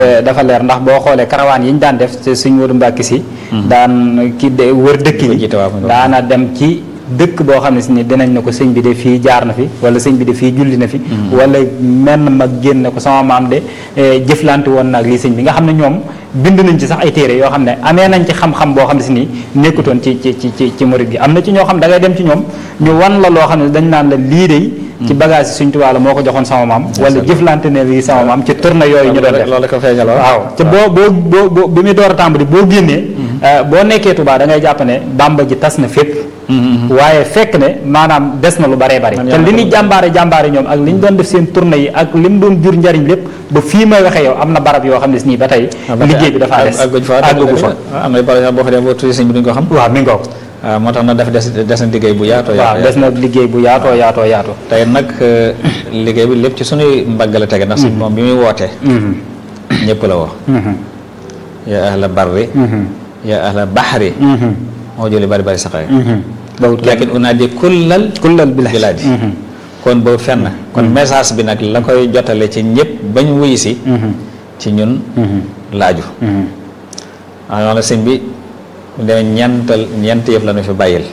dafa leer ndax boo xoolee karawaan yi ñu daan def te suñ Modou Mbacke si daan ki de wër dëkk yi daana dem ci dëkk boo xam ne si ni dinañ ne ko sëñ bi de fii jaar na fi wala sëñ bi de fii julli na fi wala menn mag génn ko sama maam de jëflante woon naag lii sëñ bi nga xam ne ñoom bind nañ ci sax ay téere yoo xam ne amee nañ ci xam-xam boo xam ne si nii nekkutoon ci murid gi am na ci ñoo xam da ngay dem ci ñoom ñu wan la loo xam ne dañ naan la lii de ci bagage yi Sëñ Tuubaa la moo ko joxoon sama maam wala jëflante ne lii sama maam ci tournée yooyu ñu doon def loolu ko feeñal waaw te boo bi muy door a tàmbali boo génnee boo nekkee Tuubaa da ngay jàpp ne Bàmba ji tas na fépp waaye fekk ne maanaam des na lu baree bari te li ñu jàmbaare ñoom ak li ñu doon def seen tournée yi ak li mu doon jur njariñ lépp ba fii may waxee yow am na barab yoo xam ne si nii ba tey liggéey bi dafa des àggu fa am na barab boo fa dem boo tuuti sëñ bi duñ ko xam waaw mi ngoog waaw moo tax nag dafa des na liggéey bu yaatoo waaw des na liggéey bu yaatoo tey nag liggéey bi lépp ci suñuy mbagg la tege ndax si moom bi muy wootee ñëpp la woo yaa ahla barri yaa ahla baxri moo jëli bari saxaay lakin unaadi kullal bilaadi kon boobu fenn kon message bi nag la koy jotale ci ñëpp bañ wuyu si ci ñun laaju waaw yoon la sëñ bi demee ñeent yëf la ñu fi bàyyil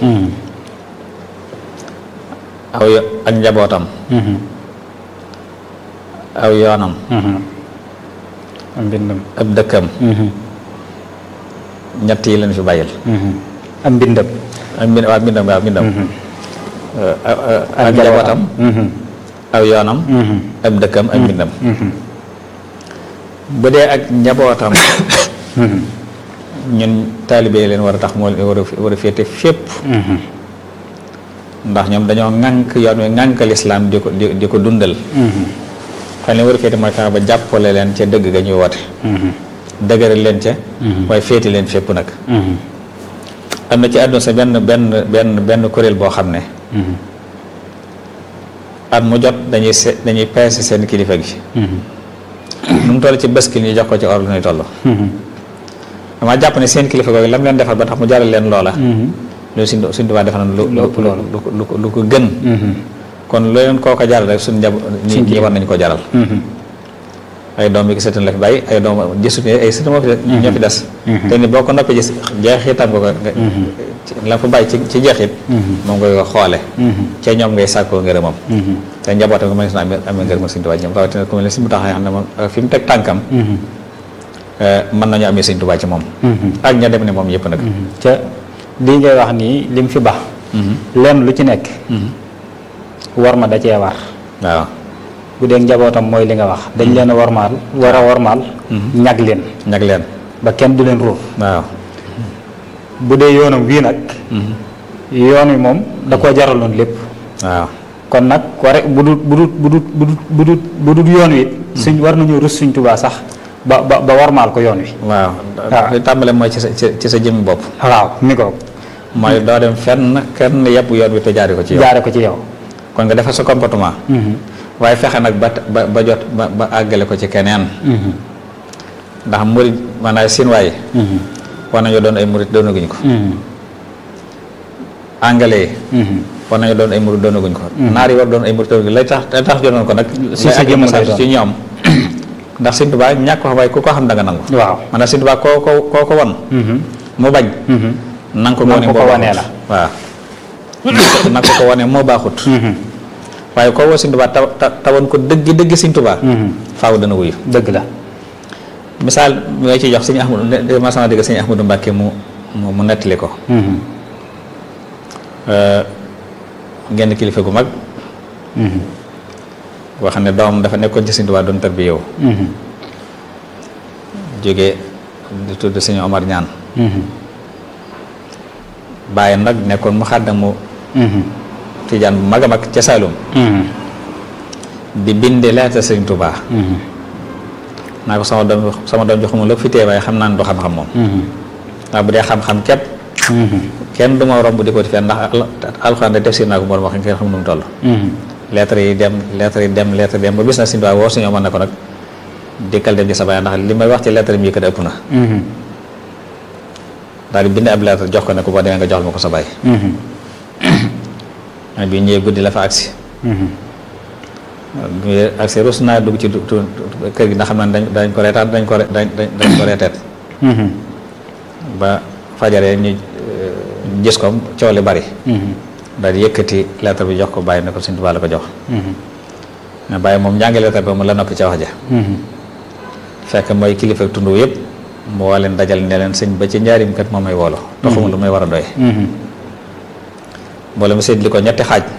ak njabootam aw yoonam ab dëkkam ñett yi lañu fi bàyyil am mbindam ak njabootam aw yoonam ab dëkkam ak mbindam bu dee ak njabootam ñun taalibe leen war a tax moo war a féete fépp ndax ñoom dañoo ŋànk yoon wi ŋànk lislaam di ko dundal xam leen war a féete mooy tax ba jàppale leen ca dëgg ga ñuy woote dëgëral leen ca waaye féete leen fépp nag am na ci àdduna sa benn kuréel boo xam ne at mu jot dañuy peese seen kilifa gi nu mu toll ci bëskil ñu jox ko ci or lu ñuy toll dama jàpp ne seen kilifa googu lam leen defal ba tax mu jaral leen loola loolu suñ Tuubaa defal na lu ko gën kon loo leen koo ko jaral rek suñ njab ñi war nañu ko jaral ay doom yi ki sëtan la fi bàyyi ay doom gisut ne ay sëtan moo fi ñoo fi des te ni boo ko noppee gis jeexitam ko la fa bàyyi ci jeexit moom ngay xoole ca ñoom ngay sàkkoo ngërëmam te njabootam nga mën na amee ngërëmal Sëñ Tuubaa ñoom rawatina ku mel ne si mu taxaw xam ne moom fi mu teg tànkam mën nañu amee Sëñ Tuubaa ci moom ak ña dem ne moom yëpp nag ca lii ngay wax nii lim fi baax lenn lu ci nekk war ma da cee war waaw bu dee njabootam mooy li nga wax dañ leen a warmaal ñag leen ba kenn du leen ruuf waaw bu dee yoonam wii nag yoon wi moom da koo jaraloon lépp waaw kon nag ware bu dut yoon wi suñ war nañu rus Sëñ Tuubaa sax ba warmaal ko yoon wi waaw li tàmbale mooy ci sa jëmmi bopp waaw mi ko mooy doo dem kenn yàpp yoon wi te jaare ko ci yow kon nga defar sa comportement waaye fexe nag ba jot ba àggale ko ci keneen ndax murid maanaam siin waaye war nañoo doon ay murid doonaguñ ko anglais yi war nañoo doon ay murid doonaguñ ko naar yi war doon ay murid doonaguñ lay tax jotoon ko nag si sa jëmm ci ñoom ndax Sëñ Tuubaa ñàkk ko waaye ku ko xam da nga nangu waaw maanaam Sëñ Tuubaa koo ko won mu bañ nanga ko wanee la waaw nanga ko wanee moo baaxut waaye koo woo Sëñ Tuubaa tawoon ko dëgg Sëñ Tuubaa faaw dana wuyu dëgg la misaal mooy ci jox Sëñ Ahmadu ma sama dégg Sëñ Ahmadu Mbàkke mu nettali ko genn kilifa gu mag boo xam ne doomam dafa nekkoon ci Sëñ Tuubaa doon tarbiya yow jógee di tudd Sëñ Omar Ñaan bàyyi nag nekkoon mu xàddamu tijaan bu mag a mag ca Saalum di binde leetar Sëñ Tuubaa naa ko sama doom joxuma lépp fi teewaay xam naa ne du xam-xam moom ndax bu dee xam-xam képp kenn du ma romb di ko di fenn ndax alxuraan de tafsir naa ko moom wax nga xam nu mu toll lettre yi dem ba bis na Sëñ Tuubaa woo suñu mën na ko nag dikkal dem ci sa baay ndax li may wax ci lettre yi kat ëpp na daal di bind ab lettre jox ko ne ko boo demee nga joxal ma ko sa baay bi ñëwee guddi la fa agsi ak si rus naa dugg ci kër gi ndax xam naa dañ ko reetaat dañ ko reeteet ba fajaree ñu gis ko coow li bari daal di yëkkati lettre bi jox ko bàyyi ne ko Sëñ Tuubaa la ko jox mais bàyyi moom njàngi lettre ba mu la noppi ca wax ja fekk mooy kilifa tund yëpp mu woo leen dajal ne leen sëñ ba ci njaarim kat moom may woolu te xamul lu may war a doy mboole mu séddli ko ñetti xaaj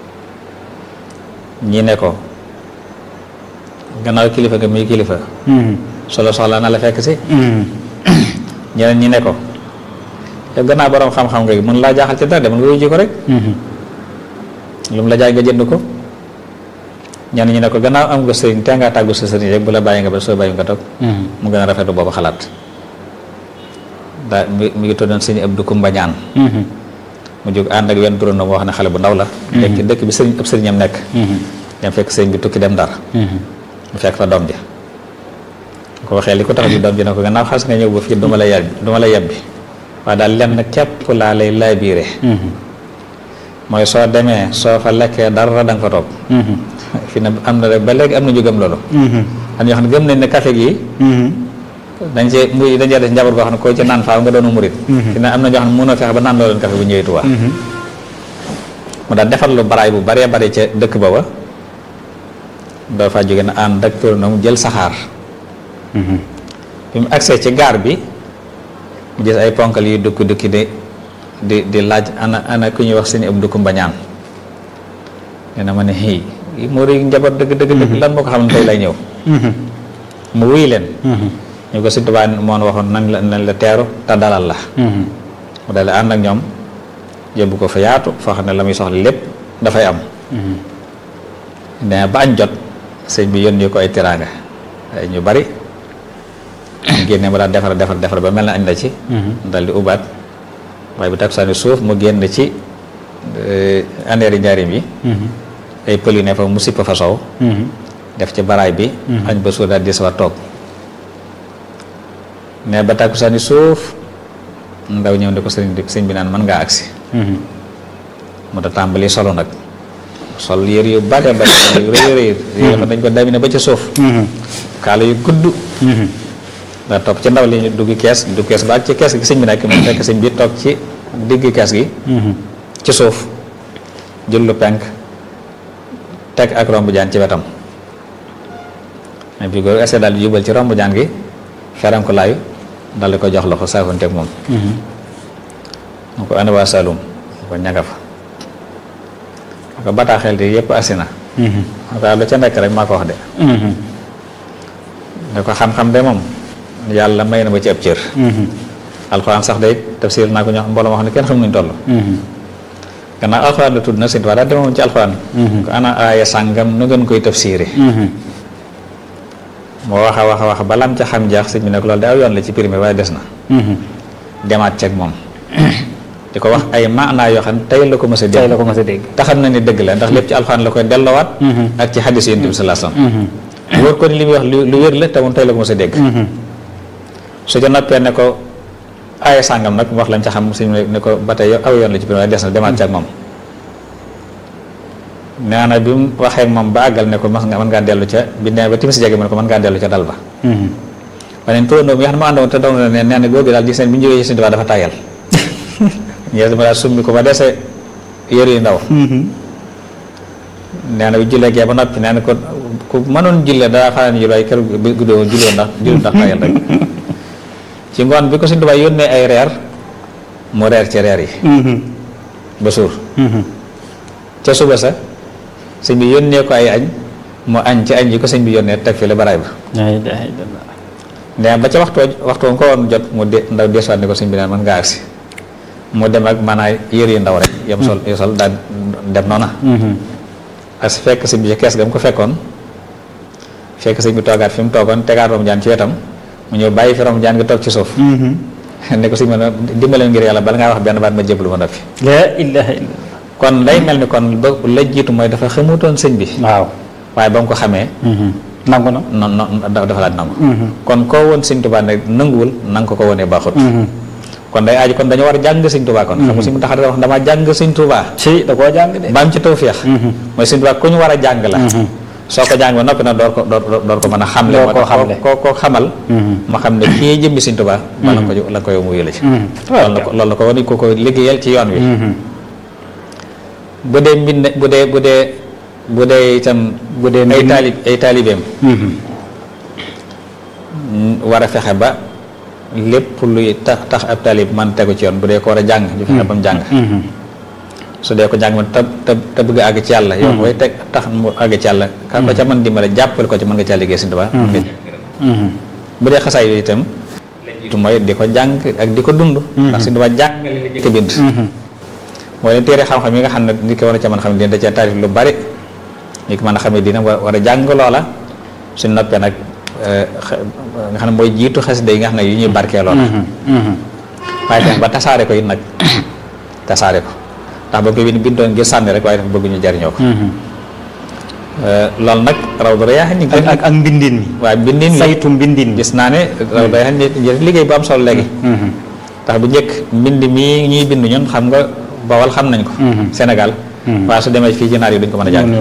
ñi ne ko gannaaw kilifa nga muy kilifa solo soxla na la fekk si ñeneen ñi ne ko yow gannaaw borom xam-xam nga mën laa jaaxal ci dara demal nga wuyu ji ko rek lu mu la jaay nga jënd ko ñeneen ñi ne ko gannaaw am nga sëriñ te ngaa tàggu sa sëriñ rek bu la bàyyi nga ba soo bàyyi nga toog mu gën a rafetu boobu xalaat daa mi ngi tuddoon sëñ Abdou Kumba Ñaan mu jóg ànd ak wenn turóon moo wax ne xale bu ndaw la nekk ci dëkk bi sëriñ ëpp sëriñam nekk dem fekk sëriñ bi tukki dem Ndar mu fekk fa doom ji ko waxee li ko tax di doom ji ne ko gannaaw xas nga ñëw ba fii duma la yebbi waaye daal lenn képp laa lay laabiire mooy soo demee soo fa lekkee dara da nga fa toog fi ne am na rek ba léegi am na ñu gëm loolu am ñoo xam ne gëm nañ ne café gi dañ cee def njaboot goo xam ne koo ci naan faaw nga doonu murit fi ne am na ñoo xam ne mënoo fexe ba naan loo leen café bu ñëwee Tuubaa mu daal defar lu baraay bu baree bari ca dëkk ba ba doo fa jóge na ànd ak turandoom jël saxaar bi mu agsee ci gaar bi mu gis ay ponkal yu dukki di laaj ana ku ñuy wax sëñ Abdou Kumba Ñaan nee na ma ne xii moo rëy njaboot dëgg lan moo ko xam ne tey lay ñëw mu wuy leen ñu ko Sëñ Tuubaa moon waxoon nañ la teeru te dalal la mu dal ànd ak ñoom yóbbu ko fa yaatu foo xam ne la muy soxla lépp dafay am nee ba añ jot sëñ bi yónni ko ay teraanga ay ñu bari génne mu daal defar ba mel na añ la ci dal di ubaat waaye bu takkusaani suuf mu génn ci andeeri njaarim yi ay pël yu ne fa mu sipp fa sow def ci baraay bi añ ba suur daal di sa war toog mais ba takkusaani suuf ndaw ñëw ne ko sëñ bi naan mën ngaa agsi mu da tàmbali solo nag sol yër yu bare bare yu rëy yoo xam dañ ko damine ba ca suuf kaala yu gudd da topp ci ndaw li ñu dugg kees ba ak ci kees gi sëñ bi nekk mu fekk sëñ bi toog ci digg kees gi ci suuf jël lu penk teg ak romb jaan ci wetam mais bi góor essayé daal di jubal ci romb jaan gi feram ko laayu dal di ko jox loxo saafonteeg moom mu ko ana waa Saloum mu ko ñanga fa mu ko bataaxel di yëpp asina mu ko lu ca nekk rek maa ko wax de ne ko xam-xam de moom yàlla may na ba ci ab cër alxuraan sax day tafsir naa ko ñoo xam mbooloo moo xam ne kenn xam nuñ toll gannaaw alxuraan la tudd na Sëñ Tuubaa daal demoon ci alxuraan ko ana aaya sàngam nu ngeen koy tafsiré moo wax a wax ba lam ca xam jaax sëñ bi ne ko loolu de aw yoon la ci primé waaye des na demaat ceeg moom di ko wax ay maanaa yoo xam ne tey la ko mës a dégg te xam na ni dëgg la ndax lépp ci alxuraan la koy delloowaat ak ci xadiis Yonent bi sallallahu alayhi wasallam wóor ko ni li muy wax lu wér la te moom tey la ko mës a dégg su ca noppee ne ko aaya sàngam nag wax lañ ca xam sëñ ne ko ba tey aw yoon la ci primé waaye des na demaat ceeg moom nee na bi mu waxee moom ba àggal ne ko mën ngaa dellu ca bi nee ba timis jege mu ne ko mën ngaa dellu ca dal ba waneen turandoom yi xam ne ma àndoon te daw na ne nee na góor gi daal gis nañ bi ñu jógee ci Sëñ Tuubaa dafa tàyyal ñees dama daal summi ko ba dese yëre yu ndaw nee na bi jullee gee ba noppi nee na ko ku mënoon julle daa xanaa ni jul waaye kër bi guddoo jullee ndax tàyyal rek ci ngoon bi ko Sëñ Tuubaa yónnee ay reer mu reer ci reer yi ba suur ca suba sa sëñ bi yónnee ko ay añ mu añ ci añ yi ko sëñ bi yónnee teg fi la baraay ba nee ba ca waxtu ko woon jot mu ndaw desuwaat ne ko sëñ bi naan mën ngaa agsi mu dem ak maanaam yëre yu ndaw rek yam sol daal dem noona ak fekk sëñ bi ci kees ga mu ko fekkoon fekk sëñ bi toogaat fi mu toogoon tegaat rom jaan ci wetam mu ñëw bàyyi fi rom jaan gi toog ci suuf ne ko sëñ bi dimbaleen ngir yàlla bala ngaa wax benn baat ma jébbalu ma noppi la ilaha illa kon lay mel ni kon ba la jiitu mooy dafa xamutoon sëñ bi waaw waaye ba mu ko xamee nangu na non dafa laaj nangu kon koo woon Sëñ Tuubaa ne nanguwul nanga ko wonee baaxut kon day aaju kon dañu war a jàng Sëñ Tuubaa kon xam nga si mu tax wax damaa jàng Sëñ Tuubaa ci da koo jàng de ba am ci tawfeex mooy Sëñ Tuubaa ku ñu war a jàng la soo ko jàng ba noppi nag door ko mën a xamle koo xamal ma xam ne kii jëmmi Sëñ Tuubaa bala la ko yow mu yële ci loolu la ko war ko liggéeyal ci yoon wi bu dee mbind bu dee itam ay taalibeem war a fexe ba lépp luy tax ab taalib man tegu ci yoon bu dee ko war a jàng ñu fexe ba mu jàng su dee ko jàng man te bëgg a àgg ci yàlla yow koy teg tax mu àgg ci yàlla ka ko ca mën dimbale jàppale ko ci mën nga caa liggéey Sëñ Tuubaa bu dee xasaay yooyu itam tu mooy di ko jàng ak di ko dund ndax Sëñ Tuubaa jàngale li jëkk bind mooy leen téere xam-xam yi nga xam ne nit ki war a ca mën a xam ne da cee taarif lu bari nit ki mën a xamee dina war a jàng loola suñ noppee nag nga xam ne mooy jiitu xasida yi nga xam ne yu ñuy barkee loola waaye tam ba tasaare ko it nag tasaare ko ndax ba ko bindoon ngir sànni rek waaye dafa bëgg ñu jariñoo ko loolu nag Rawdu Rayaahiin ak mbindin mi waaw mbindin mi saytu mbindin mi gis naa ne Rawdu Rayaahiin liggéey bu am solo léegi ndax bu njëkk mbind mii ñuy bind ñun xam nga Bawol xam nañ ko Sénégal waaye su demee fii ci naar yi duñ ko mën a jàng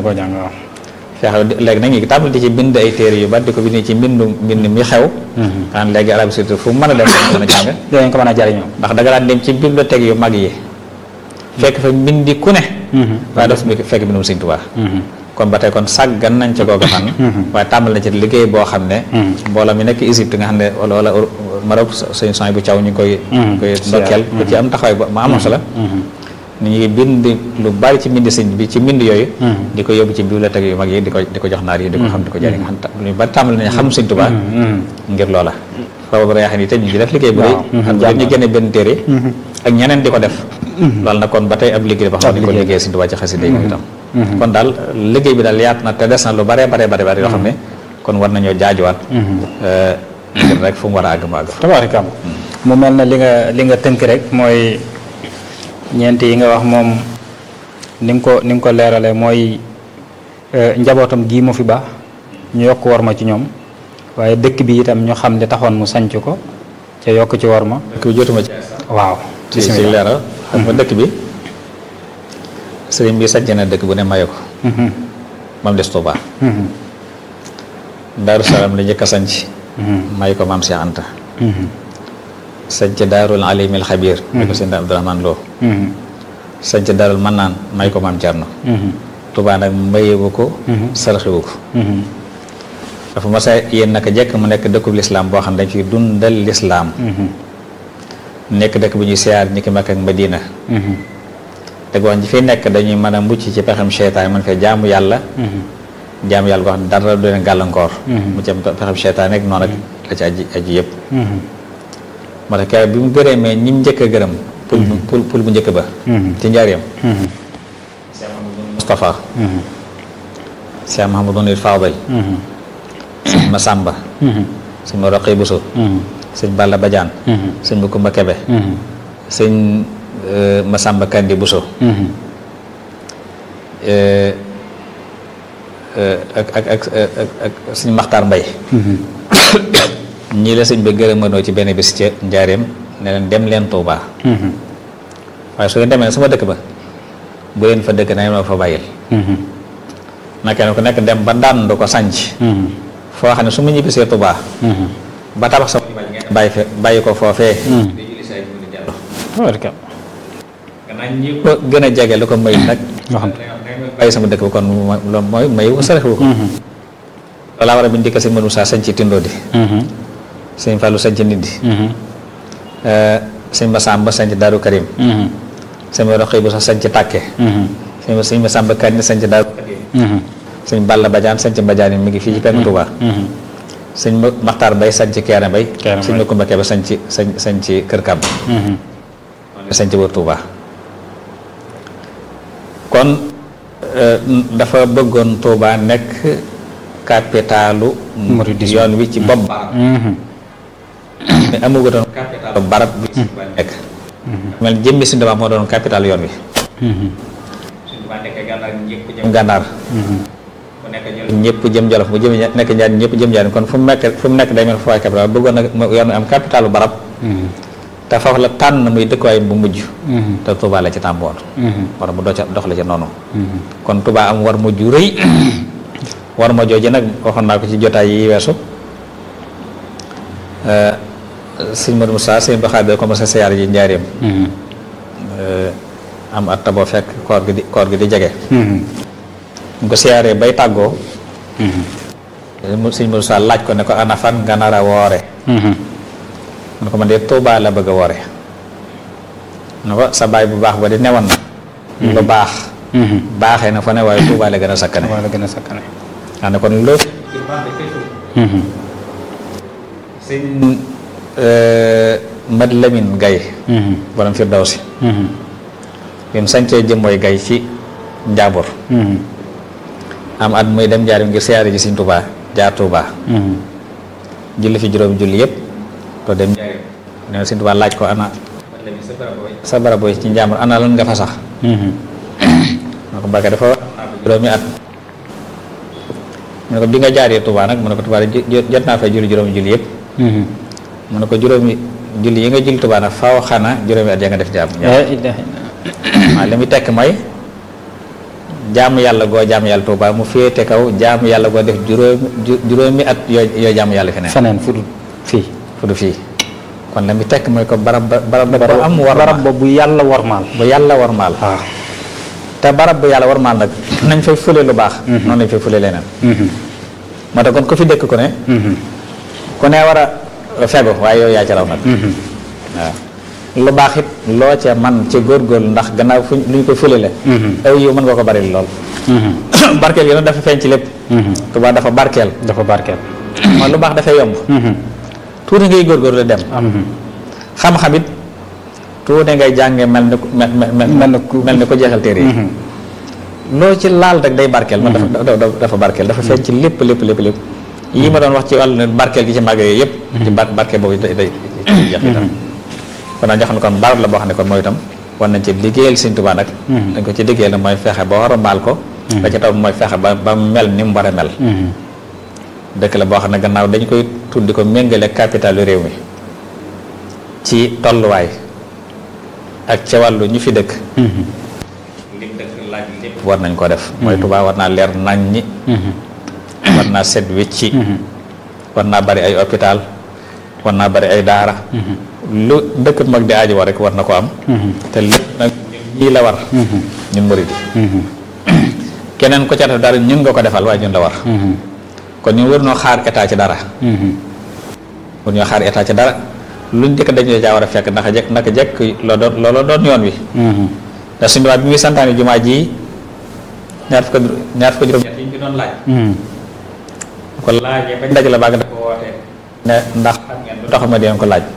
fexe léegi nag ñu tàmbali di ci bind ay téere yu bari di ko bind ci mbind mi xew xan léegi Arabie Saoudite fu mu mën a dem mën a jàng dañ ko mën a jariñoo ndax da nga daan dem ci bibliothèque yu mag yi fekk fa mbindi ku ne waaye doo fekk mbindum Sëñ Tuubaa kon ba tey kon sàggan nañ ca googu fan waaye tàmbali na ci liggéey boo xam ne mbooloo mi nekk Égypte nga xam ne wala Maroc sëñ son bu caw ñu koy ndokkeel ku ci am taxawaay ba ma amoon solo ni ñuy bind lu bari ci mbind sëñ bi ci mbind yooyu di ko yóbbu ci bibliothèque yu mag yi di ko jox naar yi di ko xam di ko jëriñ nga xam lu bari tàmbali nañu xam Sëñ Tuubaa ngir loola Rawdu Rayaahiin yi te ñu ngi def liggéey bu rëy ak ñu génne benn téere ak ñeneen di ko def loolu nag kon ba tey ab liggéey ba xam ne di ko liggéey Sëñ Tuubaa ci xasida yi itam kon daal liggéey bi daal yaat na te des na lu bare yoo xam ne kon war nañoo jaajuwaat ngir rek fu mu war a àgg mu àgg tabaarkalla mu mel na li nga tënk rek mooy ñeent yi nga wax moom ni nga ko leerale mooy njabootam gii mu fi baax ñu yokk war ma ci ñoom waaye dëkk bi itam ñu xam ne taxoon mu sanc ko ca yokk ci war ma dëkk bi jotuma ci waaw ci leeral xam nga dëkk bi sëriñ bi sanc na dëkk bu ne maye ko moom des Tuubaa Daaru Salaam la njëkk a sanc may ko maam Cheikh Anta sanc Daarul Alimil Xabiir may ko sëñ Abdourahmane Lo sanc Daarul Mannaan may ko maam Cerno Tuubaa nag mayewu ko saraxewu ko dafa mas a yéen naka jekk mu nekk dëkkub lislaam boo xam ne dañ ciy dundal lislaam nekk dëkk bu ñuy siyaar ñi ki Makka ak Madina dëgg wax ñi fi nekk dañuy mën a mucc ci pexem seytaan mën fee jaamu yàlla boo xam ne dara du leen gàllankoor mu ci pexem seytaan rek noonu rek la ci aji yëpp moo tax keroog bi mu gërëmee ñi mu njëkk a gërëm pul bu njëkk ba ci njaareem Cheikh Mahamadou Moustapha Cheikh Mahamadou Fadil sëñ Masamba sëñ ma Roqi Bousso sëñ Balla Badiane sëñ Makumba Kebe sëñ Masamba Kandi Bousso ak sëñ Maxtaar Mbay ñii la sëñ bi gërëmanoo ci benn bis ca njaareem ne leen dem leen Tuubaa waaye su ngeen demee sama dëkk ba bu leen fa dëkk na ngeen ma fa bàyyil na kenn ku nekk dem ba daan du ko sanc foo xam ne su ma ñibbisee Tuubaa ba tabax sama bàyyi ko foofee di julli say di jàll gannaaw ñi ko gën a jege lu ko may nag bàyyi sama dëkk ba kon loolu mooy mayu ko saraxewu ko loolaa war a biñ dikkal sëñ Madu Musaa sañ ci Tindoo di sëñ Fallou sañ ci Ndindi sëñ Masamba sañ ci Daaru Karim sëñ ma Roqi bu sax sañ ci Tàkke sëñ Masamba Kandi sañ ci Daaru Karim sëñ Balla Badiane sañ ci Badiane mi ngi fii ci penku Touba sëñ Maxtaar Mbay sañ ci Keere Mbay sëñ Makumba Kebe sañ ci Kër Kàbb sañ ci wër Touba kon dafa bëggoon Touba nekk capitalu yoon wi ci bopp barab mais amugo doon capitalu barab bi ci Touba nekk mel jëmmi Sëñ Tuubaa moo doon capital yoon wi Sëñ Tuubaa nekk gànnaar ñëpp jëm gànnaar mu nekk ñëpp jëm Jolof mu jëm nekk Njaañ ñëpp jëm Njaañ kon fu mu nekk day mel fooy capital bëggoon nag yoon wi am capitalu barab te foofu la tànn muy dëkkuwaay bu mujj te Touba la ci tàmboon war mu doxale ci noonu kon Touba am war mujj rëy war ma jooju nag waxoon naa ko ci jotaay yi weesu sëñ Modou Moussa sëñ Baxaar ko mos a siyaare ji njaareem am at boo fekk koor gi di jege mu ko siyaaree bay tàggoo sëñ Modou Moussa laaj ko ne ko ana fan nga nar a woore mu ne ko man de Tuubaa la bëgg a woore ne ko sa baay bu baax ba di newoon na lu baax baaxee na fa ne waaye Tuubaa la gën a sakkane xam ne kon loolu sëñ Mad Lamin Gay borom Firdawsi bi mu sañcee jëmmooy Gay ci Njaambur am at muy dem njaarim ngir siyaare ji sëñ Tuubaa jaar Tuubaa julli fi juróomi julli yëpp to dem njaarim ne sëñ Tuubaa laaj ko ana sa baraboy ci Njaambur ana lan nga fa sax ma ko Mbàkke dafa juróomi at mu ne ko bi nga jaaree Tuubaa nag mu ne ko Tuubaa jot naa fay julli juróomi julli yëpp mu ne ko juróomi julli yi nga julli Tuubaa nag faaw xanaa juróomi at ya nga def jaam waaw li muy tekk mooy jaamu yàlla goo jaamu yàlla Tuubaa mu féete kaw jaamu yàlla goo def juróomi at yoo jaamu yàlla feneen fu du fii kon la muy tekk mooy ko barab ba am war barab ba bu yàlla warmaal waaw te barab bu yàlla warmaal nag nañ fay fule lu baax noonu lañ fay fule leneen moo tax kon ku fi dëkk ku ne war a fegu waaye yow yaa ci raw nag waaw lu baax it loo ca man ci góorgóorlu ndax gannaaw fu lu ñu ko fulele aw yow mën nga ko bari lool barkeel yi nag dafa feeñ ci lépp Tuubaa dafa barkeel mooy lu baax dafay yomb tuuti ngay góorgóorlu dem xam-xam it tuuti ngay jànge mel ni ko jeexal téere yi loo ci laal rek day barkeel man dafa barkeel dafa feeñ ci lépp yii ma doon wax ci wàllu barkeel gi ci màgg yooyu yëpp ci barkeel boobu day jeex itam kon nag jox na kon barab la boo xam ne kon mooy itam war nañ ci liggéeyal Sëñ Tuubaa nag dañ ko ci liggéeyal nag mooy fexe ba war a mbaal ko da ca taw mooy fexe ba mel ni mu war a mel dëkk la boo xam ne gannaaw dañ koy tuddi ko méngale capitalu réew mi ci tolluwaay ak ca wàllu ñu fi dëkk lim dëkk laaj lépp war nañ ko def mooy Tuubaa war naa leer nañ ñi war naa set wicci war naa bari ay hôpital war naa bari ay daara lu dëkk mag di aajo war rek war na ko am te lépp nag ñii la war ñun murid yi keneen ko ca def dara ñun nga ko defal waaye ñun la war kon ñun war noo xaar état ci dara war ñoo xaar état ci dara luñ njëkk dañu caa war a fekk naka jekk looloo doon yoon wi ndax suñu waa bi muy santaane jumaa ji ñaar fukk juróom-ñett yi ñu doon laaj ko laajee bañ daj la baag dafa wootee ne ndax xam ngeen lu tax ma deen ko laaj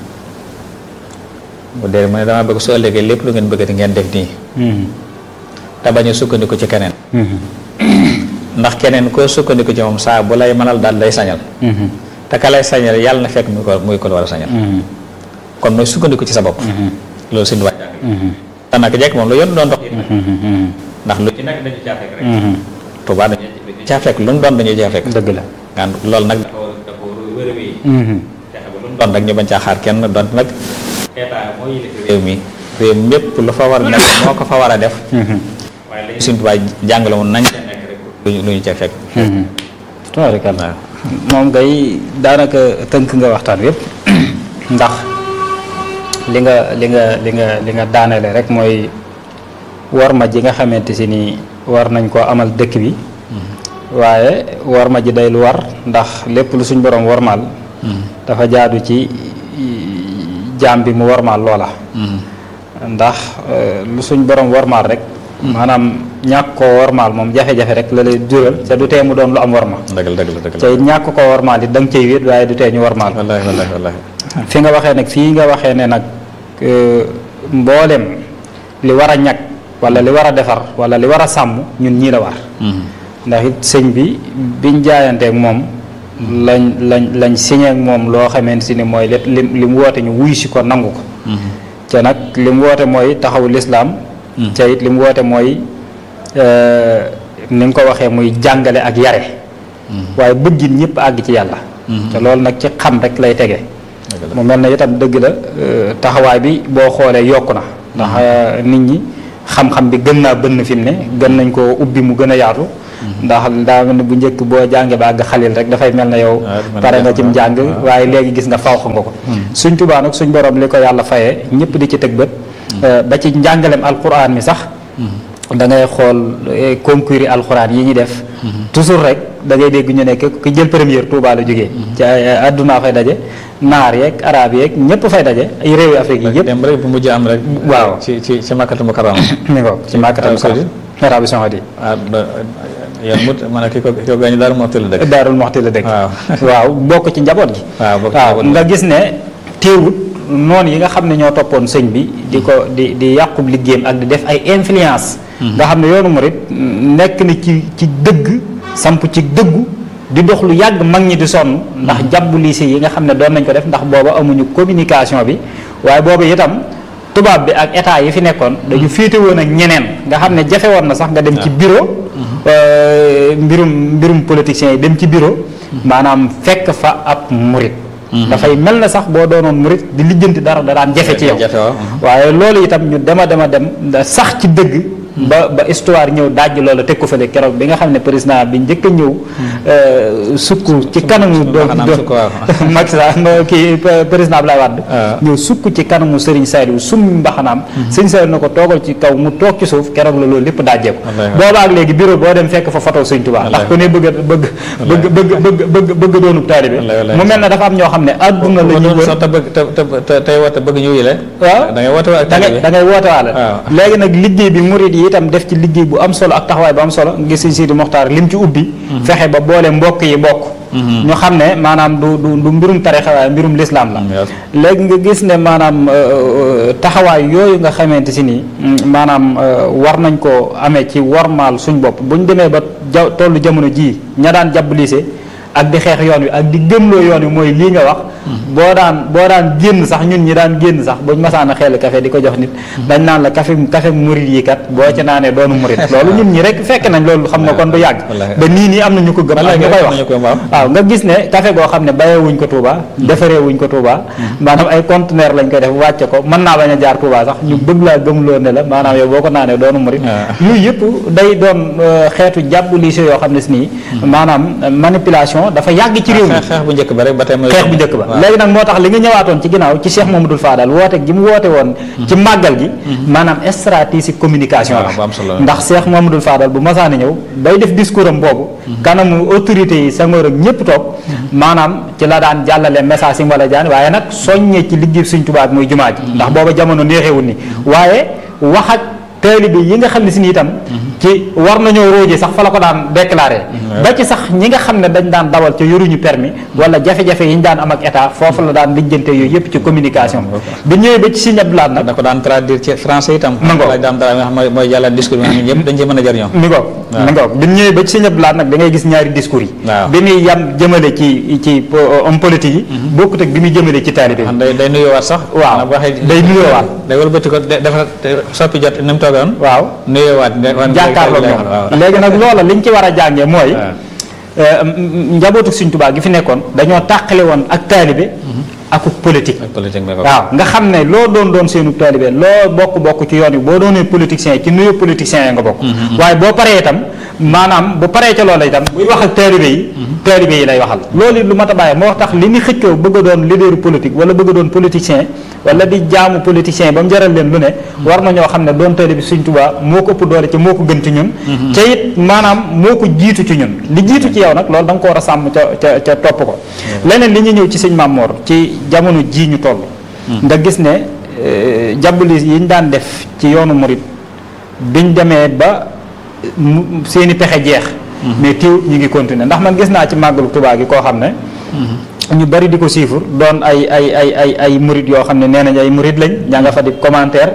bu dee mu ne dama bëgg su ëllëgee lépp lu ngeen bëgg di ngeen def nii te bañ a sukkandiku ci keneen ndax keneen koo sukkandiku ci moom saa bu lay mënal daal lay sañal te ka lay sañal yàlla na fekk muy ko war a sañal kon mooy sukkandiku ci sa bopp loolu suñu waaj te nag jekk moom lu yoon doon dox ndax lu ci nekk dañu caa fekk rek Tuubaa dañu caa fekk lu mu doon dañuy caa fekk dëgg la nga loolu nag dafa wër a wéy fexe ba lu mu doon rek ñu bañ caa xaar kenn doon nag état moo yilif réew mi réew mépp lu fa war a nekk moo ko fa war a def waaye lañu suñu Tuubaa jàngale woon nañ ca nekk rek lu ñu ca fekk tabaarkalla moom ngay daanaka tënk nga waxtaan yépp ndax li nga daanale rek mooy war ma ji nga xamante si ni war nañ koo amal dëkk bi waaye war ma ji day lu war ndax lépp lu suñ borom warmaal dafa jaadu ci jaam bi mu warmaal loola ndax lu suñ borom warmaal rek maanaam ñàkk koo warmaal moom jafe-jafe rek la lay jural te du tee mu doon lu am warma dëgg te ñàkk koo warmaal it da nga cay wéet waaye du tee ñu warmaal wallaahi fi nga waxee nag fii nga waxee ne nag mboolem li war a ñag wala li war a defar wala li war a sàmm ñun ñii la war ndax it sëñ bi biñ jaayanteeg moom lañ signé ak moom loo xamante si ni mooy li mu woote ñu wuy si ko nangu ko te nag li mu woote mooy taxawu lislaam te it li mu woote mooy ni nga ko waxee muy jàngale ak yare waaye bëggin ñëpp àgg ci yàlla te loolu nag ci xam rek lay tege mu mel na itam dëgg la taxawaay bi boo xoolee yokku na ndax nit ñi xam-xam bi gën naa bënn fi mu ne gën nañ ko ubbi mu gën a yaatu ndax daa mel ne bu njëkk boo jàngee ba àgg xalil rek dafay mel na yow pare nga cim jàng waaye léegi gis nga fawx nga ko suñ Tuubaa nag suñ borom li ko yàlla fayee ñëpp di ci teg bët ba ci njàngalem alquran mi sax da ngay xool concours yi alxuraan yi ñuy def toujours rek da ngay dégg ñu ne ki jël première Touba la jógee ci àdduna fay daje naar yeeg arab yeeg ñëpp fay daje ay réewi Afrique yi yëpp dem rek bu mujj am rek waaw ci Makkatul Mukarrama mi ngo ci Makkatul Mukarrama Arabie Saoudite yoon mut man ki ko gaañu Daarul Muxti la dëkk Daarul Muxti la dëkk waaw bokk ci njaboot gi waaw nga gis ne teewut noonu yi nga xam ne ñoo toppoon sëñ bi di ko di yàqub liggéeyam ak di def ay influence nga xam ne yoonu murit nekk na ci dëgg samp ci dëggu di dox lu yàgg mag ñi di sonn ndax jàbbu lycée yi nga xam ne doon nañ ko def ndax booba amuñu communication bi waaye booba itam tubaab bi ak état yi fi nekkoon dañu féete woon ak ñeneen nga xam ne jafe woon na sax nga dem ci bureau mbirum politiciens yi dem ci bureau maanaam fekk fa ab murit dafay mel na sax boo doonoon murit di lijjanti dara da daan jafe ci yow waaye loolu itam ñu dema dem sax ci dëgg ba histoire ñëw dajj loolu teg ko fële keroog bi nga xam ne président bi njëkk a ñëw sukk ci kanamu Macky Sall kii président Abdoulaye Wade ñëw sukk ci kanamu Serigne Saliou summi mbaxanaam Serigne Saliou na ko toogal ci kaw mu toog ci suuf keroog la loolu lépp dajjee ko boobaak léegi bureau boo dem fekk fa photo Serigne Touba ndax ku ne bëgg doonub taalibe mu mel na dafa am ñoo xam ne àdduna la ñu sax tey woote bëgg ñu yile waaw da ngay woote waale léegi nag liggéey bi murid yi itam def ci liggéey bu am solo ak taxawaay bu am solo ngir Sëñ Sidi Moxtaar lim ci ubbi fexe ba boole mbokk yi bokk ñu xam ne maanaam du mbirum tarixa waaye mbirum lislaam la léegi nga gis ne maanaam taxawaay yooyu nga xamante si nii maanaam war nañ ko amee ci wormaal suñ bopp bu ñu demee ba tollu jamono ji ña daan jàbb lycée ak di xeex yoon wi ak di gëmloo yoon wi mooy lii nga wax boo daan génn sax ñun ñi daan génn sax buñ masaan a xel café di ko jox nit dañ naan la café murid yi kat boo ci naanee doonu murid loolu ñun ñi rek fekk nañ loolu xam nga kon du yàgg ba nii am na ñu ko gëm ak ñu koy wax waaw nga gis ne café goo xam ne bayee wuñ ko Touba defaree wuñ ko Touba maanaam ay conteneur lañ koy def wàcce ko mën naa bañ a jaar Touba sax ñu bëgg laa gëmloo ne la maanaam yow boo ko naanee doonu murid yooyu yëpp day doon xeetu jàbbu lycée yoo xam ne si nii maanaam manipulation dafa yàgg ci réew mi xeex bu njëkk ba rek ba tey xeex bu njëkk ba léegi nag moo tax li nga ñëwaatoon ci ginnaaw ci Cheikh Mamadou Fadal woote gi mu woote woon ci màggal gi maanaam stratégie communication la ndax Cheikh Mamadou Fadal bu masaani ñëw bay def discours am boobu kanamu autorité yi Senghor ak ñëpp toog maanaam ci la daan jàllale message yi wala jaan waaye nag soññee ci liggéey Sëñ Tuubaa muy jumaa ji ndax booba jamono neexewul ni waaye wax ak taalibe yi nga xam ne si ni itam ci war nañoo róoje sax fa la ko daan déclaré ba ci sax ñi nga xam ne dañ daan dawal ca yoruñu permis wala jafe-jafe yi ñu daan am ak état foofu la daan lijjante yooyu yëpp ci communication bi ñëwee ba ci Sëñ Abdou Lahad nag da ko daan traduire ci français itam mooy jàllale discours bi nga xam ne ñëpp dañ ci mën a jëriñoo mi ngoog bi ñëwee ba ci Sëñ Abdou Lahad nag da ngay gis ñaari discours yi bi muy yam jëmale ci homme politique yi bokkut ak bi muy jëmale ci taalibe yi day nuyoowaat sax waaw day nuyoowaat day wëlbati ko dafa soppi jot ni mu toogoon waaw nuyoowaat jàkkaarloo ñoom léegi nag loola liñ ci war a jàngee mooy njabootu Sëñ Tuubaa gi fi nekkoon dañoo tàqale woon ak taalibe ak politique waaw nga xam ne loo doon seenu taalibe loo bokk ci yoon yi boo doonee politicien ci nuyu politicien yi nga bokk waaye boo paree itam maanaam bu paree ca loola itam buy wax ak taalibe yi lay waxal loolu lu mat a bàyyi moo tax li ñu xëccoo bëgg a doon leader politique wala bëgg a doon politicien wala di jaamu politicien ba mu jaral leen lu ne war na ñoo xam ne doon taalibe Sëñ Tuubaa moo ko ëpp doole ci moo ko gën ci ñun ca it maanaam moo ko jiitu ci ñun li jiitu ci yow nag loolu da nga ko war a sàmm ca topp ko leneen li ñu ñëw ci Sëñ Maam Mor ci jamono ji ñu toll nga gis ne jàbbali yi ñu daan def ci yoonu murit biñ demee ba seeni pexe jeex mais teew ñu ngi continuer ndax man gis naa ci màggalu Tuubaa gi koo xam ne ñu bari di ko siifur doon ay murit yoo xam ne nee nañ ay murit lañ ñaa nga fa di commentaire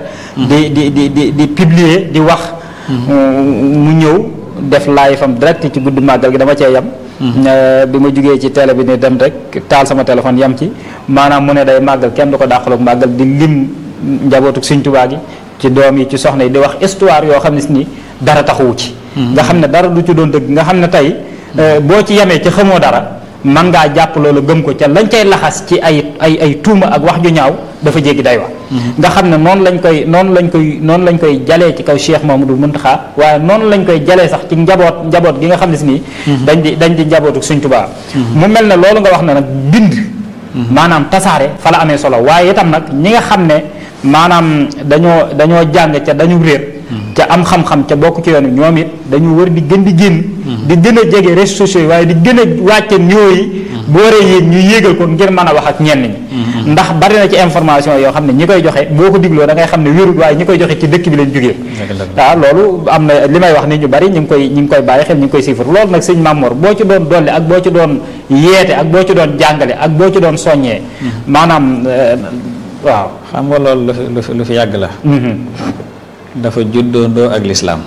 di publier di wax mu ñëw def live am direct ci guddi màggal gi dama cee yam bi ma jugee ci télé bi ni dem rek taal sama téléphone yam ci maanaam mu ne day màggal kenn du ko dàqaloog màggal di lim njabootu Sëñ Tuubaa gi ci doom yi ci soxna yi di wax histoire yoo xam ne si ni dara taxawu ci nga xam ne dara du ci doon dëgg nga xam ne tey boo ci yemee ci xamoo dara man ngaa jàpp loolu gëm ko ca lañ cay laxas ci ay tuuma ak wax ju ñaaw dafa jéggi day wa nga xam ne noonu lañ koy jalee ci kaw Cheikh Mamadou Mountakha waaye noonu lañ koy jalee sax ci njaboot gi nga xam ne si nii dañ di njabootu Sëñ Tuubaa mu mel ne loolu nga wax ne nag bind maanaam tasaare fa la amee solo waaye itam nag ñi nga xam ne maanaam dañoo jàng ca dañu réer ca am xam-xam ca bokk ci yoon wi ñoom it dañu war di gën di génn di gën a jege réseaux sociaux yi waaye di gën a wàcce niveau yi bu waree yéen ñu yéegal ko ngir mën a wax ak ñenn ñi ndax bari na ci information yoo xam ne ñi koy joxe boo ko digloo da ngay xam ne wérul waaye ñi koy joxe ci dëkk bi lañ jógee waaw loolu am na li may wax ni ñu bari ñu ngi koy bàyyi xel ñu ngi koy siifar loolu nag sëñ Mamor boo ci doon dolli ak boo ci doon yeete ak boo ci doon jàngale ak boo ci doon soññee maanaam waaw xam nga loolu lu fi yàgg la dafa juddoondoo ak lislaam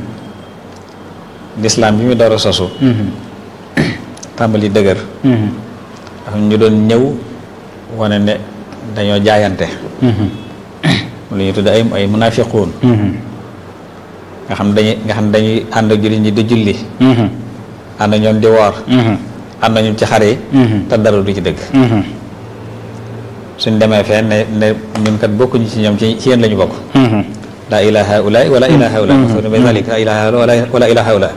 lislaam bi mu door a sosu tàmbali dëgër am ñu doon ñëw wane ne dañoo jaayante lu ñu tudd ay munafiquun nga xam dañuy ànd ak jullit ñi di julli ànd ñoom di woor ànd ñoom ci xare yi te dara du ci dëgg suñ demee fee ne ñun kat bokkuñu ci ñoom ci yéen la ñu bokk laa ilaaha haulaay wala ilaaha haulaay bi zalik laa ilaaha haulaay wala ilaaha haulaay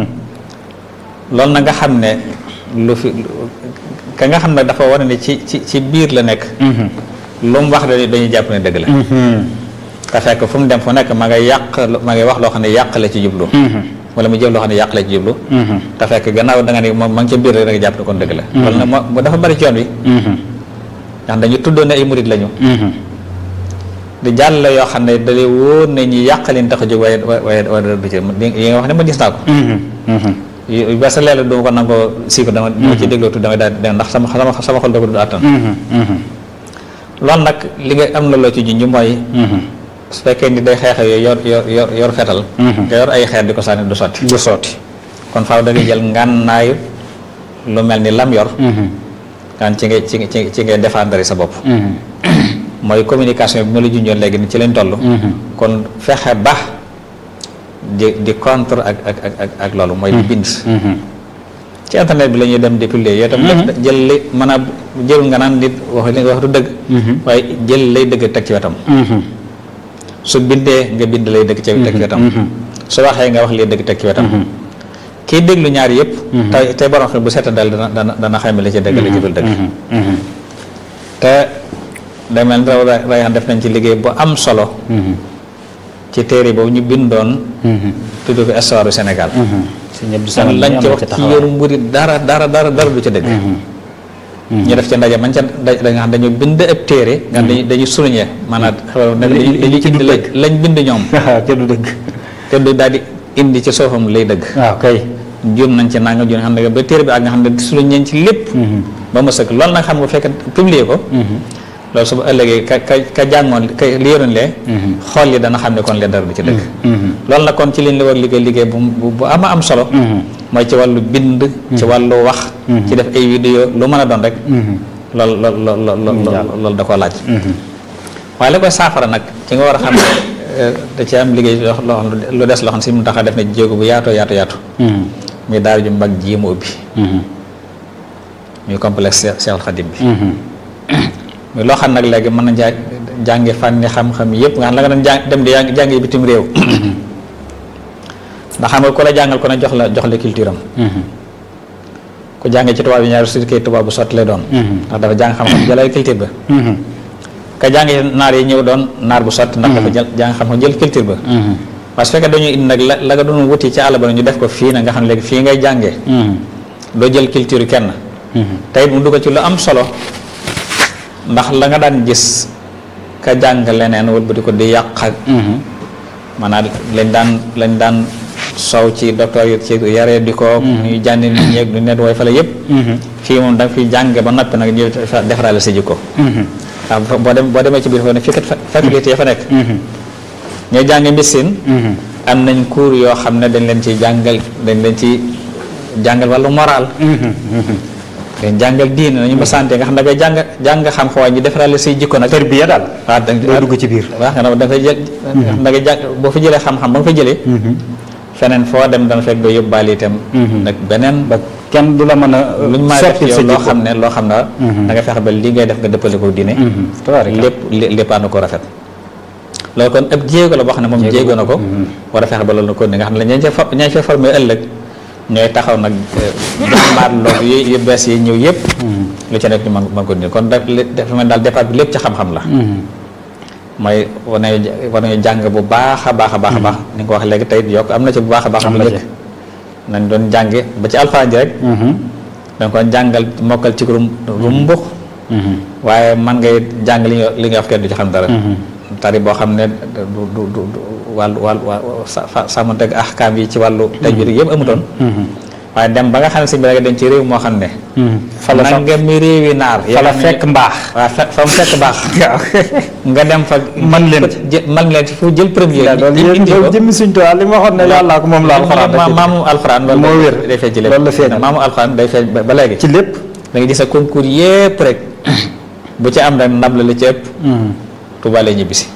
loolu na nga xam ne lu fi ka nga xam ne dafa war ne ci biir la nekk lu mu wax dañuy jàpp ne dëgg la te fekk fu mu dem fu nekk ma ngay wax loo xam ne yàq la ci jublu wala mu jëf loo xam ne yàq la ci jublu te fekk gannaaw da nga ne moom ma ngi ca biir rek da nga jàpp ne kon dëgg la loolu nag moo dafa bari ci yoon wi ndax dañu tuddoon ne ay murit lañu di jàll la yoo xam ne dalee wóor ne ñi yàqalin tax a jóg waaye du ci yi nga wax ne ma gis naa ko ba sa leela du ko nangoo sii ko dama ci dégloo tudd damay daal ndax sama xol da ko du àttan loolu nag li nga am na loo ci junj mooy su fekkee ni day xeex yooyu yor fetal nga yor ay xeer di ko sànni du sotti kon faaw da ngay jël ngànnaayu lu mel ni lam yor gaan ci ngay défendre sa bopp mooy communication bi ma la junjoon léegi ni ci leen toll kon fexe ba di contre ak loolu mooy di bind ci internet bi la ñuy dem di publier yow tam jël li mën a jël nga naan nit wax du dëgg waaye jël lay dëgg teg ci wetam su bindee nga bind lay dëgg teg ci wetam su waxee nga wax lay dëgg teg ci wetam kii déglu ñaar yëpp tey borom xam bu seetan daal dana xayma la ci dëgg la ci dul dëgg te day mel ni rayan def nañ ci liggéey bu am solo ci téere boobu ñu bindoon tudd ko histoire du Sénégal lañ ci wax ci yoonu murid dara du ca dëgg ñu def ca ndaje man ca da nga xam dañu bind ab téere nga xam dañuy souligner maanaam dañuy indi lañ bind ñoom ca du dëgg te du daal di indi ci soofam lay dëgg waaw kay juum nañ ci nanga juum xam ne ba téere bi ak nga xam ne souligner ci lépp ba ma sëkk loolu nag xam nga fekk publier ko loolu su ba ëllëgee ka jàngoon ka li yoroon lee xool yi dana xam ne kon lee dara du ci dëgg loolu nag kon ci liñ la war liggéey bu ama am solo mooy ci wàllu bind ci wàllu wax ci def ay vidéo lu mën a doon rek loolu da koo laaj waaye li koy saafara nag ci nga war a xam ne da ci am liggéey lu des loo xam si mu tax a def ne jéego bu yaatu muy daara ju mag ji mu ubbi muy complexe Cheikhoul Khadim bi muy loo xam nag léegi mën na jàngi fànni xam-xam yëpp nga xam la nga doon dem di jàngi bitim réew ndax xam nga ku la jàngal ku ne jox la culture am ku jàngee ci tubaab yi ñaari su kay tubaab bu sotti lay doon ndax dafa jàng xam-xam jëlay culture ba ka jàngee naar yi ñëw doon naar bu sotti ndax dafa jàng xam-xam jël culture ba parce que fekkee dañuy indi nag la nga doon wuti ci àll ba ñu def ko fii nag nga xam ne léegi fii ngay jàngee doo jël culture kenn tey mu dugg ci lu am solo ndax la nga daan gis ka jàng leneen wëlbati ko di yàq ak maanaam lañ daan sow ci docteur yi ci yaree di ko ñuy jànni nit ñeeg du net way fale yëpp fii moom da nga fiy jàng ba noppi nag ñu defaraale sa jikko ndax boo demee ci biir foofu ne fii kat faculté ya fa nekk ñooy jàng médecine am nañ cours yoo xam ne dañ leen ci jàngal wàllu moral dañ jàngal diine nañu ba santé nga xam ne dangay jàng xam xawaay ñu defaraale say jikko nag tarbiya daal waaw doo dugg ci biir waaw nga da nga jël da ngay jàng boo fa jëlee xam-xam ba nga fa jëlee feneen foo dem dana fekk doo yóbbaale itam nag beneen ba kenn du la mën a luñ mën a def soppil sa yow loo jikko. xam ne da nga fexe ba li ngay def nga dëppale ko diine lépp ànd ko rafet loolu kon ab jéego la boo xam ne moom jéego na ko war a fexe ba loolu na ko ni nga xam ne ñañ fa formé ëllëg ñooy taxaw nag maat loolu yu bees yi ñëw yëpp lu ci nekk ñu mën ko dindi kon dafa mel daal départ bi lépp ci xam-xam la mooy war nañu jàng bu baax a baax a baax a baax ni nga ko wax léegi tey yokk am na ci bu baax a baax bu njëkk nañ doon jànge ba ci alxuraan ji rek danga ko jàngal mokkal ci rumbux waaye man ngay jàng li nga wax kenn du ci xam dara tari boo xam ne du wàllu sàmmanteeg ahkaam yi ci wàllu tajwid yëpp amutoon waaye dem ba nga xam ne si bi nga dem ci réew moo xam ne nanga mi réewi naar fa la fekk mbaax waaw fa mu fekk baax nga dem fa man leen ci fu jël premier indi ko jëmmi suñ tuwaa li ma waxoon ne yàllaa ko moom la alxuraan maamu alxuraan loolu moo wér day feeñ ci lépp loolu la feeñ maamu alxuraan day feeñ ba léegi ci lépp da nga gis sa concours yépp rek bu ci am rek ndam la li ci ëpp Tuubaa lay ñibbisi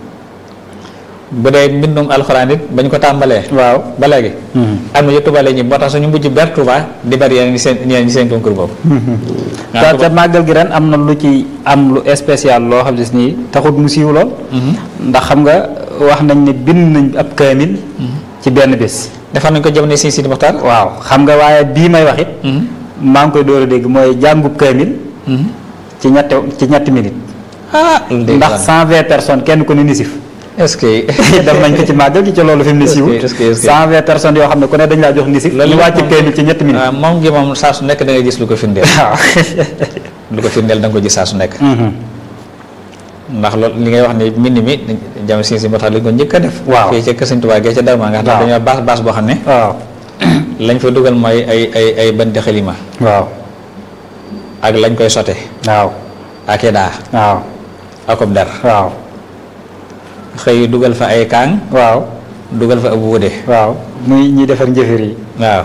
bu dee mbindum alxuraan it bañ ko tàmbalee waaw ba léegi am na yu Tuubaa lay ñibbi moo tax suñu mujj ber Tuubaa di bari yeneen ñi seen concours boobu te màggal gi ren am na lu ci am lu spécial loo xam ne nii taxut mu siiw lool ndax xam nga wax nañ ne bind nañ ab kaamil ci benn bés defar nañ ko jamono Sëñ Sidi Moxtaar waaw xam nga waaye bii may wax it maa ngi koy door a dégg mooy jàngub kaamil ci ñetti minutes ndax 120 personnes kenn ku ne nisif est-ce que def nañ ko ci màggal gi ci loolu fi mu ne siiw 120 personnes yoo xam ne ku ne dañ laa jox nisif ñu wàcc kaamil ci ñetti minutes moom gi moom saa su nekk da ngay gis lu ko firndeel waaw lu ko firndeel da nga ko gis saa su nekk ndax loolu li ngay wax ne mbind mi jam si moo tax li ko njëkk a def waaw fii ca Kër Sëñ Tuubaa gee ca Darma nga xam ne dañoo baas boo xam ne waaw lañ fa dugal mooy ay banti xalima waaw ak lañ koy sote waaw ak daa waaw akob dar waaw xëy dugal fa ay kaang waaw dugal fa ab wude waaw muy ñi defar njëfër yi waaw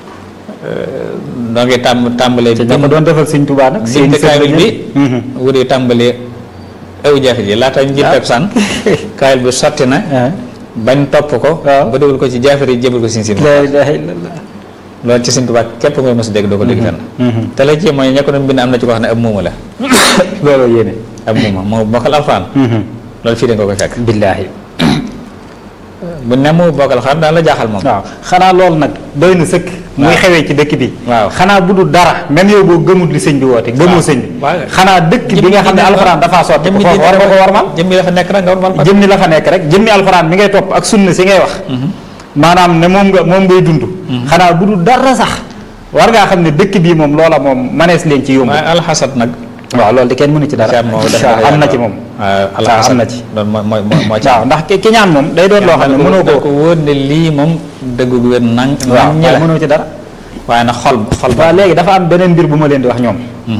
donc tàmbalee te ña ko doon defal Sëñ Tuubaa nag bind kaamil bi wude tàmbalee aw jafe ji laata ñu jël pep san kaamil bi sotti na bañ topp ko ba dugal ko ci jaafar yi jébal ko Sëñ Sidi la ilaha illallah loolu ci Sëñ Tuubaa képp mooy mos a dégg doo ko dégg fenn te la ci mooy ña ko doon bind am na ci ko xam ne ab muuma la loolu yéene ab muuma moo bokkal alxuraan loolu fii da nga koy fekk billaahi bu ne mu bokkal alxuraan daan la jaaxal moom waaw xanaa loolu nag doy na sëkk muy xewee ci dëkk bi waaw xanaa bu dul dara même yow boo gëmut li sëñ bi woote gëmoo sëñ bi xanaa dëkk bi nga xam ne alxuraan dafaa sotti ko foofu war nga ko warmal jëmmi la fa nekk rek nga warmal jëmmi la fa nekk rek jëmmi alxuraan mi ngay topp ak sunna si ngay wax maanaam ne moom ngay dund xanaa bu dul dara sax war ngaa xam ne dëkk bii moom loola moom manees leen ci yomb waaye alxasad nag waaw loolu di kenn mënu ci dara am na ci moom alxasad am na ci moo ci waaw ndax ki ñaan moom day doon loo xam ne mënoo ko wóor ne lii moom dëggu gu wér nang waaw mënoo ci dara waaye nag xol waaw léegi dafa am beneen mbir bu ma leen di wax ñoom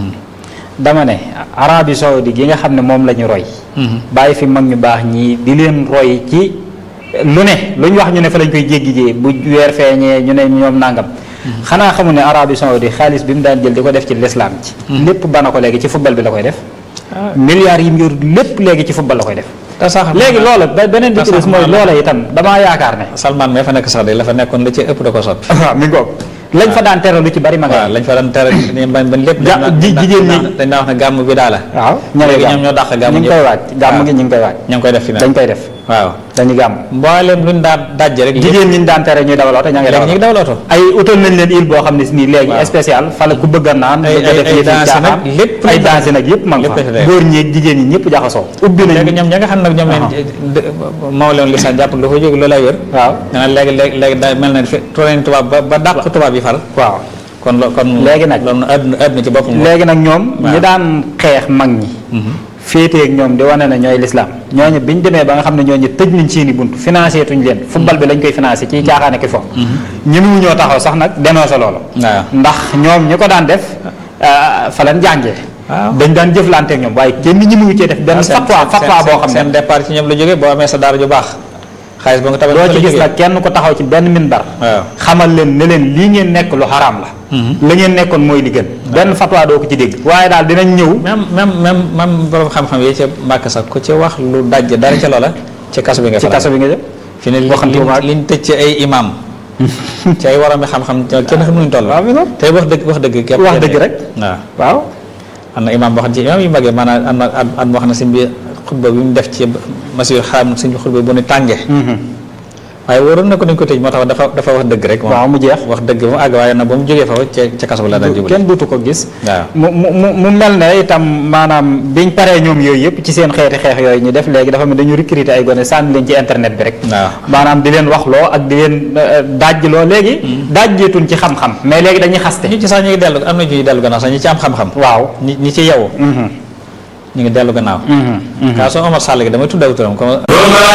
dama ne Arabie Saoudi gi nga xam ne moom la ñu roy bàyyi fi mag ñu baax ñii di leen roy ci lu ne lu ñu wax ñu ne fa lañ koy jéggi jee bu weer feeñee ñu ne ñoom nangam xanaa xamu ne Arabie Saoudi xaalis bi mu daan jël di ko def ci l'islam ci lépp bana ko léegi ci football bi la koy def milliards yi mu yor lépp léegi ci football la koy def te sax léegi loola beneen bi ci des mooy loola itam damaa yaakaar ne Salman mais fa nekk sax de la fa nekkoon la ci ëpp da ko soppi waaw mi ngoog lañ fa daan tere lu ci bari ma nga lañ fa daan tere ban lépp jigéen ñi dañ daan wax ne gàmm bi daa la waaw ñoom ñoo dàq gàmm ñu ngi koy waaj gàmm gi ñu ngi koy waaj ñu ngi koy def fi dañ koy def waaw dañu gàmm mboolem luñ daan dajje rek jigéen ñi ñu daan tere ñuy dawal oto ña ngi dawal oto ay utal nañ leen île boo xam ne si nii léegi spécial fala ku bëgg a naan bëgg a def yi caaxaan lépp ay danse nag yëpp ma nga fa góor ñi jigéen ñi ñëpp jaxasoo ubbi nañ léegi ñoom ña nga xam nag ñoom leen mawleon li sax jàpp lu fa jóg loolay wér waaw dana léegi da mel na toleen tubaab ba dàq tubaab yi far waaw kon léegi nag loolu àdduna ci boppam léegi nag ñoom ñi daan xeex mag ñi féeteeg ñoom di wane ne ñooy lislaam ñooñu biñ demee ba nga xam ne ñooñu tëj nañ seeni bunt financé tuñ leen football bi lañ koy financé ci caaxaane ki fo ñëmu ñoo taxaw sax nag dénoncé loolu ndax ñoom ñi ko daan def fa lañ jàngee dañ daan jëflanteeg ñoom waaye kenn ñi mu ngi cee def benn fatwa boo xam ne seen départ ci ñoom la jógee boo amee sa daara ju baax xaalis ba nga tabax doo ci gis nag kenn ko taxaw ci benn minbar xamal leen ne leen lii ngeen nekk lu xaraam la la ngeen nekkoon mooy li gën benn fatwa doo ko ci dégg waaye daal dinañ ñëw même borom xam-xam yi ca Mbàkke sax ku ci wax lu daj dara ca loola ci kaso bi nga ci kaso bi nga jëm fi ne liñ tëj ci ay imam ci ay waram xam-xam kenn xam nuñ toll. tey wax dëgg képp wax dëgg rek waaw am na imaam boo xam ne ci imaam yu magee maanaam am na at moo xam ne sëñ bi xutba bi mu def ci masjidul xaram sëñ bi xutba bu ne tàngee waaye waroon na ko dañ ko tëj moo tax dafa wax dëgg rek waaw mu jeex wax dëgg mu àgg waaye nag ba mu jógee foofu ca kaso ba la daal jublu kenn duutu ko gis waaw mu mel ne itam maanaam biñ paree ñoom yooyu yëpp ci seen xeeti xeex yooyu ñu def léegi dafa mel dañu recruter ay gone sànni leen ci internet bi rek waaw maanaam di leen waxloo ak di leen dajjloo léegi dajjeetuñ ci xam-xam mais léegi dañuy xaste ñu ci sax ñu ngi dellu am na ñuy dellu gannaaw sax ñi ci am xam-xam waaw ñi ci yow ñu ngi dellu gannaaw kaa soo Omar Sall gi damay tuddaw turam